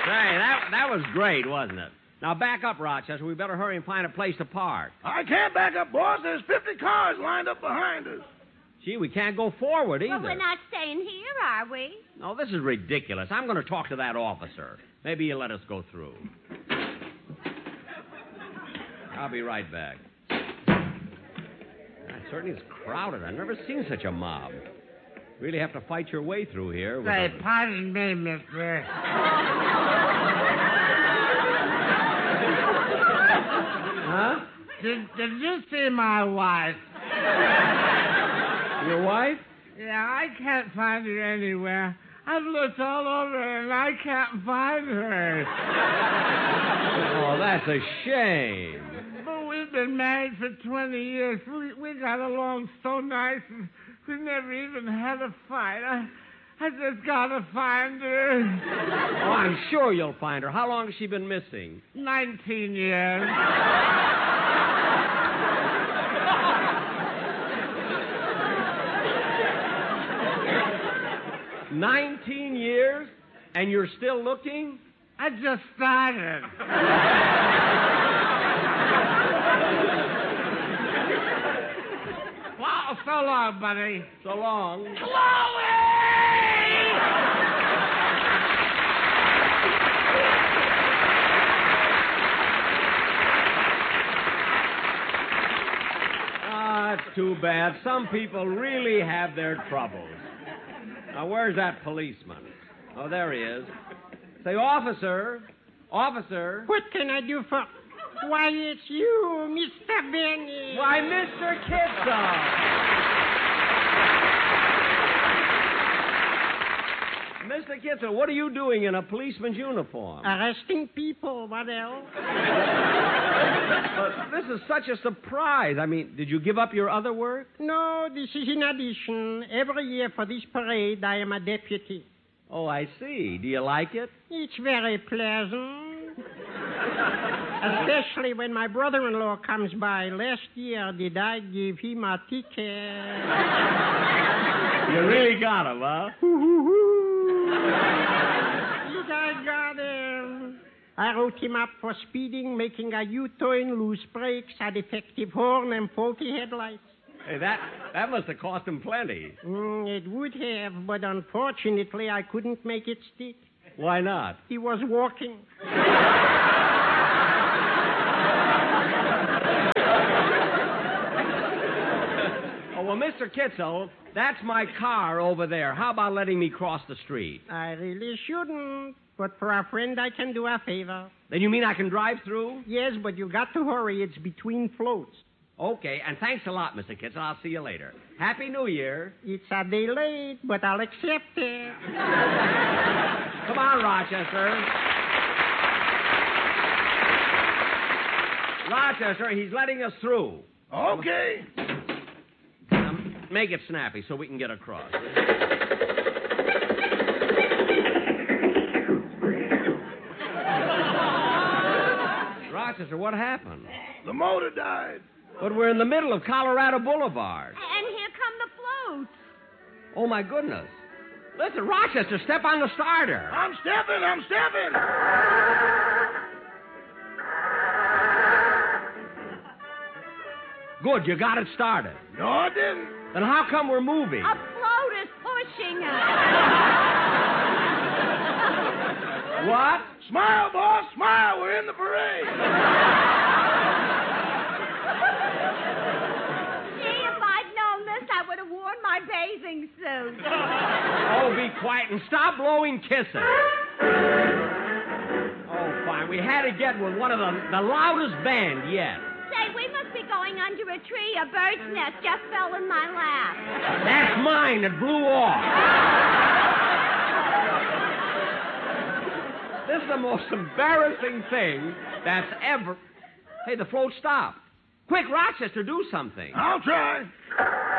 that was great, wasn't it? Now, back up, Rochester. We better hurry and find a place to park. I can't back up, boss. There's 50 cars lined up behind us. Gee, we can't go forward either. Well, we're not staying here, are we? No, this is ridiculous. I'm going to talk to that officer. Maybe he'll let us go through. I'll be right back. It certainly is crowded. I've never seen such a mob. Really have to fight your way through here. Say, pardon me, mister. Huh? Did you see my wife? Your wife? Yeah, I can't find her anywhere. I've looked all over and I can't find her. Oh, that's a shame. But we've been married for 20 years. We got along so nice, and we never even had a fight. I just gotta find her. Oh, I'm sure you'll find her. How long has she been missing? 19 years. 19 years? And you're still looking? I just started. Well, so long, buddy. So long. Chloe! That's too bad. Some people really have their troubles. Now, where's that policeman? Oh, there he is. Say, officer. Officer. What can I do for... Why, it's you, Mr. Benny. Why, Mr. Kitzel. Mr. Kitzel, what are you doing in a policeman's uniform? Arresting people, what else? This is such a surprise. I mean, did you give up your other work? No, this is in addition. Every year for this parade, I am a deputy. Oh, I see. Do you like it? It's very pleasant. Especially when my brother-in-law comes by. Last year, did I give him a ticket? You really got him, huh? I got him. I wrote him up for speeding, making a U-turn, loose brakes, a defective horn, and faulty headlights. Hey, that must have cost him plenty. It would have, but unfortunately, I couldn't make it stick. Why not? He was walking. Oh, well, Mr. Kitzel, that's my car over there. How about letting me cross the street? I really shouldn't, but for a friend, I can do a favor. Then you mean I can drive through? Yes, but you got to hurry. It's between floats. Okay, and thanks a lot, Mr. Kitzel. I'll see you later. Happy New Year. It's a day late, but I'll accept it. Come on, Rochester. Rochester, he's letting us through. Okay. Make it snappy so we can get across. Rochester, what happened? The motor died. But we're in the middle of Colorado Boulevard. And here come the floats. Oh, my goodness. Listen, Rochester, step on the starter. I'm stepping. Good, you got it started. No, I didn't. Then how come we're moving? A float is pushing us. What? Smile, boss, smile. We're in the parade. Gee, if I'd known this, I would have worn my bathing suit. Oh, be quiet and stop blowing kisses. Oh, fine. We had to get with one of the loudest band yet. Say, we must be going under a tree. A bird's nest just fell in my lap. That's mine. It blew off. This is the most embarrassing thing that's ever... Hey, the float stopped. Quick, Rochester, do something. I'll try.